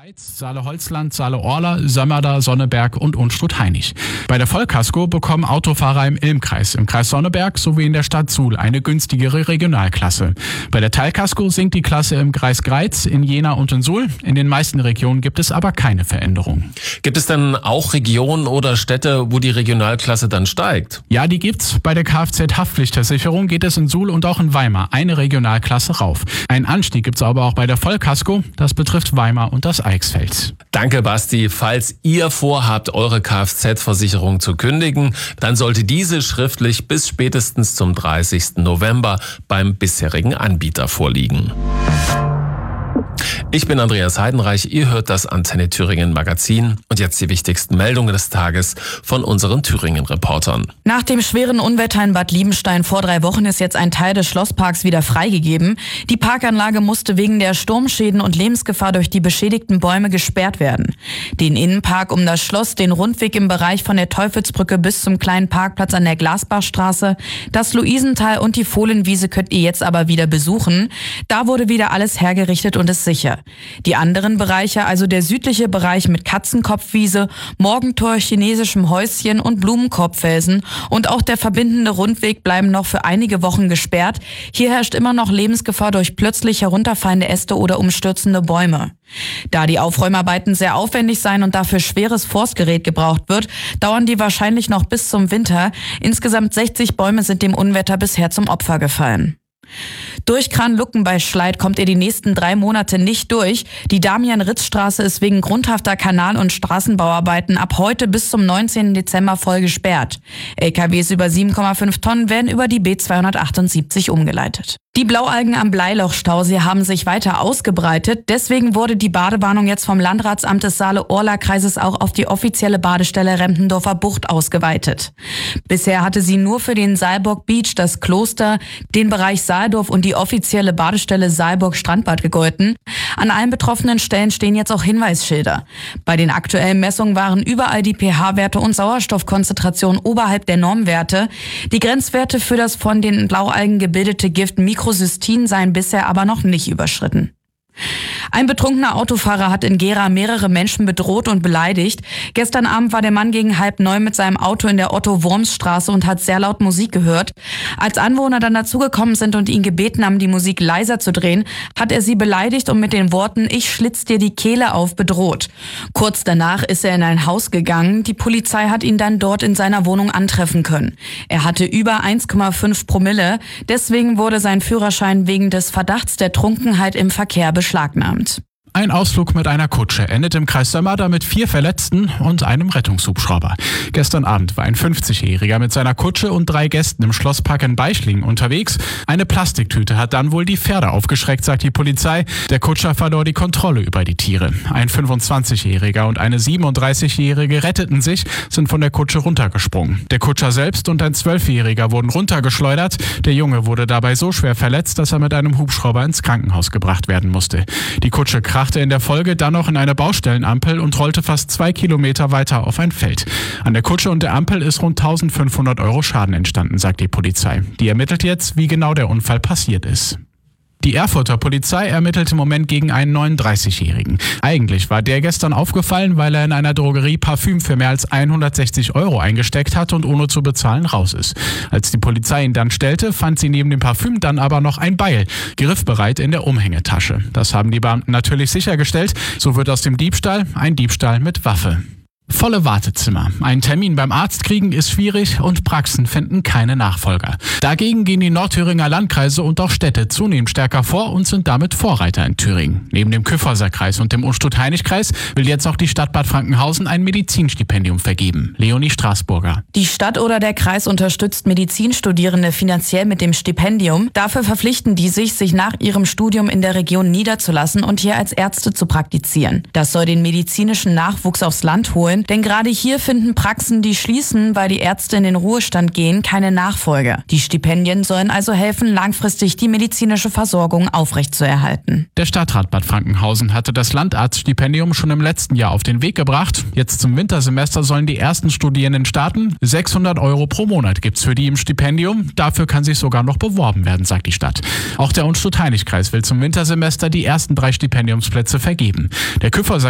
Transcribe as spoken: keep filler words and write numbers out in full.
Greiz, Saale-Holzland, Saale-Orla, Sömmerda, Sonneberg und Unstrut-Hainich. Bei der Vollkasko bekommen Autofahrer im Ilmkreis, im Kreis Sonneberg sowie in der Stadt Suhl eine günstigere Regionalklasse. Bei der Teilkasko sinkt die Klasse im Kreis Greiz, in Jena und in Suhl. In den meisten Regionen gibt es aber keine Veränderung. Gibt es denn auch Regionen oder Städte, wo die Regionalklasse dann steigt? Ja, die gibt's. Bei der Kfz-Haftpflichtversicherung geht es in Suhl und auch in Weimar eine Regionalklasse rauf. Einen Anstieg gibt's aber auch bei der Vollkasko. Das betrifft Weimar und das Eichsfeld. Danke, Basti. Falls ihr vorhabt, eure Kfz-Versicherung zu kündigen, dann sollte diese schriftlich bis spätestens zum dreißigsten November beim bisherigen Anbieter vorliegen. Ich bin Andreas Heidenreich, ihr hört das Antenne Thüringen Magazin und jetzt die wichtigsten Meldungen des Tages von unseren Thüringen-Reportern. Nach dem schweren Unwetter in Bad Liebenstein vor drei Wochen ist jetzt ein Teil des Schlossparks wieder freigegeben. Die Parkanlage musste wegen der Sturmschäden und Lebensgefahr durch die beschädigten Bäume gesperrt werden. Den Innenpark um das Schloss, den Rundweg im Bereich von der Teufelsbrücke bis zum kleinen Parkplatz an der Glasbachstraße, das Luisental und die Fohlenwiese könnt ihr jetzt aber wieder besuchen. Da wurde wieder alles hergerichtet und ist sicher. Die anderen Bereiche, also der südliche Bereich mit Katzenkopfwiese, Morgentor, chinesischem Häuschen und Blumenkorbfelsen und auch der verbindende Rundweg bleiben noch für einige Wochen gesperrt. Hier herrscht immer noch Lebensgefahr durch plötzlich herunterfallende Äste oder umstürzende Bäume. Da die Aufräumarbeiten sehr aufwendig seien und dafür schweres Forstgerät gebraucht wird, dauern die wahrscheinlich noch bis zum Winter. Insgesamt sechzig Bäume sind dem Unwetter bisher zum Opfer gefallen. Durch Kranlucken bei Schleid kommt ihr die nächsten drei Monate nicht durch. Die Damian-Ritz-Straße ist wegen grundhafter Kanal- und Straßenbauarbeiten ab heute bis zum neunzehnten Dezember voll gesperrt. L K Ws über sieben Komma fünf Tonnen werden über die B zweihundertachtundsiebzig umgeleitet. Die Blaualgen am Bleiloch-Stausee haben sich weiter ausgebreitet. Deswegen wurde die Badewarnung jetzt vom Landratsamt des Saale-Orla-Kreises auch auf die offizielle Badestelle Rempendorfer Bucht ausgeweitet. Bisher hatte sie nur für den Saalburg Beach, das Kloster, den Bereich Saaldorf und die offizielle Badestelle Saalburg Strandbad gegolten. An allen betroffenen Stellen stehen jetzt auch Hinweisschilder. Bei den aktuellen Messungen waren überall die pH-Werte und Sauerstoffkonzentrationen oberhalb der Normwerte. Die Grenzwerte für das von den Blaualgen gebildete Gift Mikrocystin seien bisher aber noch nicht überschritten. Ein betrunkener Autofahrer hat in Gera mehrere Menschen bedroht und beleidigt. Gestern Abend war der Mann gegen halb neun mit seinem Auto in der Otto-Worms-Straße und hat sehr laut Musik gehört. Als Anwohner dann dazugekommen sind und ihn gebeten haben, die Musik leiser zu drehen, hat er sie beleidigt und mit den Worten „Ich schlitz dir die Kehle auf" bedroht. Kurz danach ist er in ein Haus gegangen. Die Polizei hat ihn dann dort in seiner Wohnung antreffen können. Er hatte über eins Komma fünf Promille. Deswegen wurde sein Führerschein wegen des Verdachts der Trunkenheit im Verkehr beschlagnahmt. Ein Ausflug mit einer Kutsche endet im Kreis Sömmerda mit vier Verletzten und einem Rettungshubschrauber. Gestern Abend war ein fünfzigjähriger mit seiner Kutsche und drei Gästen im Schlosspark in Beichlingen unterwegs. Eine Plastiktüte hat dann wohl die Pferde aufgeschreckt, sagt die Polizei. Der Kutscher verlor die Kontrolle über die Tiere. Ein fünfundzwanzigjähriger und eine siebenunddreißigjährige retteten sich, sind von der Kutsche runtergesprungen. Der Kutscher selbst und ein zwölfjähriger wurden runtergeschleudert. Der Junge wurde dabei so schwer verletzt, dass er mit einem Hubschrauber ins Krankenhaus gebracht werden musste. Die Kutsche krachte in der Folge dann noch in eine Baustellenampel und rollte fast zwei Kilometer weiter auf ein Feld. An der Kutsche und der Ampel ist rund eintausendfünfhundert Euro Schaden entstanden, sagt die Polizei. Die ermittelt jetzt, wie genau der Unfall passiert ist. Die Erfurter Polizei ermittelt im Moment gegen einen neununddreißigjährigen. Eigentlich war der gestern aufgefallen, weil er in einer Drogerie Parfüm für mehr als hundertsechzig Euro eingesteckt hat und ohne zu bezahlen raus ist. Als die Polizei ihn dann stellte, fand sie neben dem Parfüm dann aber noch ein Beil, griffbereit in der Umhängetasche. Das haben die Beamten natürlich sichergestellt. So wird aus dem Diebstahl ein Diebstahl mit Waffe. Volle Wartezimmer. Einen Termin beim Arzt kriegen ist schwierig und Praxen finden keine Nachfolger. Dagegen gehen die Nordthüringer Landkreise und auch Städte zunehmend stärker vor und sind damit Vorreiter in Thüringen. Neben dem Kyffhäuser-Kreis und dem Unstrut-Hainich-Kreis will jetzt auch die Stadt Bad Frankenhausen ein Medizinstipendium vergeben. Leonie Straßburger. Die Stadt oder der Kreis unterstützt Medizinstudierende finanziell mit dem Stipendium. Dafür verpflichten die sich, sich nach ihrem Studium in der Region niederzulassen und hier als Ärzte zu praktizieren. Das soll den medizinischen Nachwuchs aufs Land holen. Denn gerade hier finden Praxen, die schließen, weil die Ärzte in den Ruhestand gehen, keine Nachfolge. Die Stipendien sollen also helfen, langfristig die medizinische Versorgung aufrechtzuerhalten. Der Stadtrat Bad Frankenhausen hatte das Landarztstipendium schon im letzten Jahr auf den Weg gebracht. Jetzt zum Wintersemester sollen die ersten Studierenden starten. sechshundert Euro pro Monat gibt's für die im Stipendium. Dafür kann sich sogar noch beworben werden, sagt die Stadt. Auch der Unstrut-Hainich-Kreis will zum Wintersemester die ersten drei Stipendiumsplätze vergeben. Der Kyffhäuser